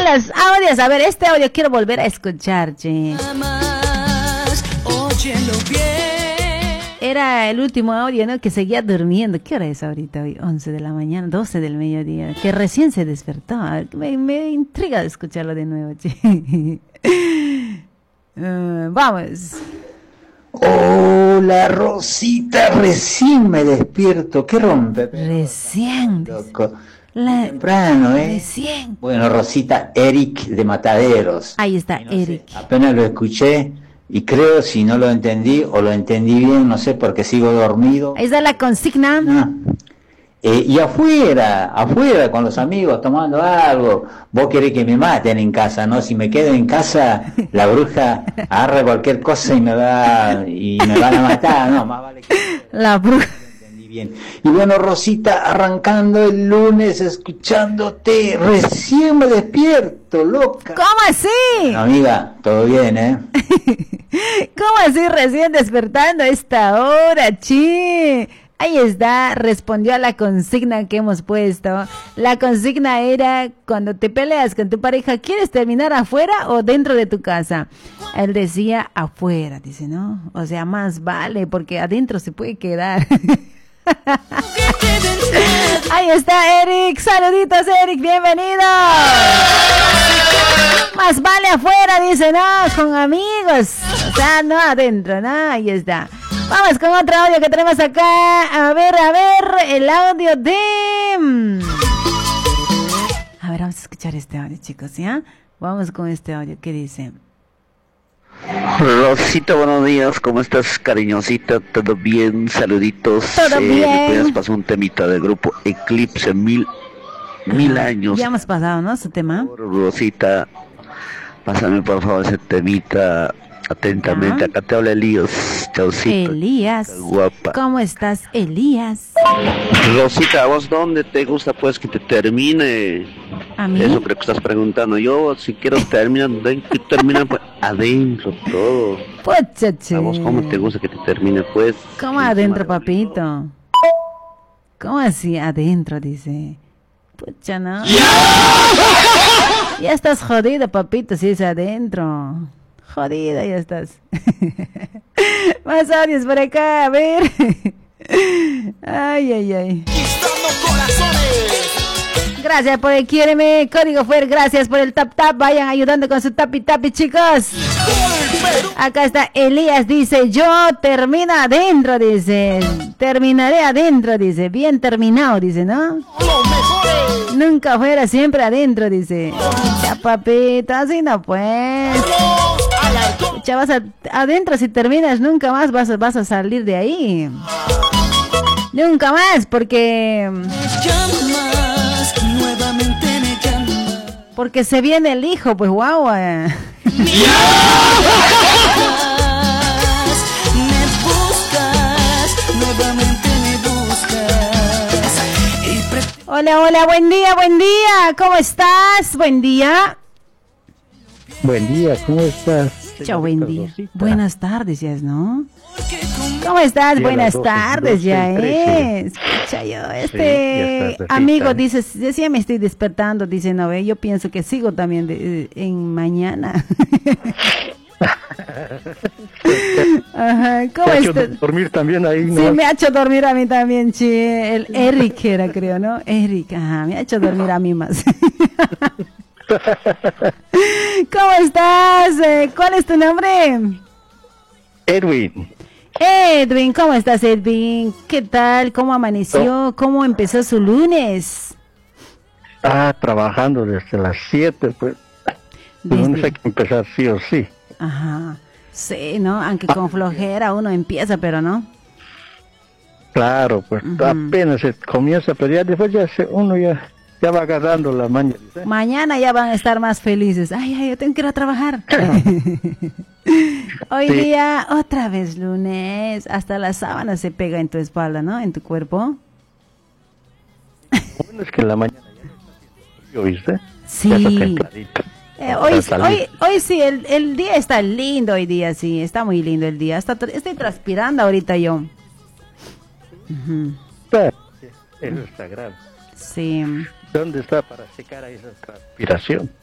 audios. A ver, este audio quiero volver a escuchar, che. Era el último audio, ¿no? Que seguía durmiendo. ¿Qué hora es ahorita hoy? 11 de la mañana, 12 del mediodía. Que recién se despertó. Me intriga de escucharlo de nuevo, che. Vamos. Hola, Rosita, recién me despierto. ¿Qué rompe? Recién. Loco. Temprano, ¿eh? Recién. Bueno, Rosita, Eric de Mataderos. Ahí está, no Eric. Sé, apenas lo escuché y creo si no lo entendí o lo entendí bien, no sé, porque sigo dormido. Ahí está la consigna. No. Y afuera, con los amigos, tomando algo. Vos querés que me maten en casa, ¿no? Si me quedo en casa, la bruja agarra cualquier cosa y me van a matar, ¿no? Más vale que... La bruja. Bien. Y bueno, Rosita, arrancando el lunes, escuchándote, recién me despierto, loca. ¿Cómo así? Bueno, amiga, todo bien, ¿eh? ¿Cómo así recién despertando a esta hora, chi? Ahí está, respondió a la consigna que hemos puesto. La consigna era, cuando te peleas con tu pareja, ¿quieres terminar afuera o dentro de tu casa? Él decía afuera, dice, ¿no? O sea, más vale, porque adentro se puede quedar. Ahí está Eric, saluditos Eric, bienvenido. Más vale afuera, dice, no, con amigos, o sea, no adentro, no, ahí está. Vamos con otro audio que tenemos acá, a ver, el audio de... A ver, vamos a escuchar este audio, chicos, ¿ya? Vamos con este audio, ¿qué dice? Rosita, buenos días, ¿cómo estás, cariñosita? ¿Todo bien? Saluditos. Todo bien. ¿Me puedes pasar un temita del grupo Eclipse, mil años? Ya hemos pasado, ¿no? Su tema. Rosita, pásame por favor ese temita atentamente. Acá te habla Elías. Chaucito. Elías. Guapa. ¿Cómo estás, Elías? Rosita, ¿a vos dónde te gusta pues que te termine? ¿A mí? Eso creo que estás preguntando. Yo, si quiero terminar, que termine pues adentro todo. Pucha, che. ¿A vos cómo te gusta que te termine pues? ¿Cómo adentro, papito? ¿Cómo así adentro, dice? Pucha, ¿no? Ya estás jodido, papito, si es adentro. Jodida, ya estás. Más audios por acá, a ver. Ay. Gracias por el quiéreme, código FUER, gracias por el tap, vayan ayudando con su tapi, chicos. Acá está Elías, dice, yo termino adentro, dice, terminaré adentro, dice, bien terminado, dice, ¿no? Nunca fuera, siempre adentro, dice. Ya, papito, así no pues. Ya vas adentro, si terminas, nunca más vas a salir de ahí. Nunca más, porque se viene el hijo, pues guau. Hola, buen día, ¿cómo estás? Buen día. Buen día, ¿cómo estás? Chao, buen día. Buenas tardes, ya es, ¿no? ¿Cómo estás? Sí, buenas tardes, ya es. Escucha yo, amigo dice, decía me estoy despertando, dice, no ve, yo pienso que sigo también en mañana. Ajá, ¿cómo estás? Dormir también ahí, ¿no? Sí, me ha hecho dormir a mí también, che. El Eric era, creo, ¿no? Eric, ajá, me ha hecho dormir a mí más. ¿Cómo estás? ¿Cuál es tu nombre? Edwin, ¿cómo estás, Edwin? ¿Qué tal? ¿Cómo amaneció? ¿Cómo empezó su lunes? Trabajando desde las 7, pues. No sé que empezar sí o sí. Ajá. Sí, ¿no? Aunque con flojera uno empieza, pero no. Claro, pues apenas se comienza, pero ya después uno ya va agarrando la mañana. Mañana ya van a estar más felices. Ay, yo tengo que ir a trabajar. Hoy día, otra vez lunes. Hasta la sábana se pega en tu espalda, ¿no? En tu cuerpo. Bueno, es que en la mañana ya está frío, ¿viste? Sí. Hoy sí, el día está lindo hoy día, sí. Está muy lindo el día. Estoy transpirando ahorita yo. Eso está grave. Sí. ¿Dónde está para secar esa transpiración?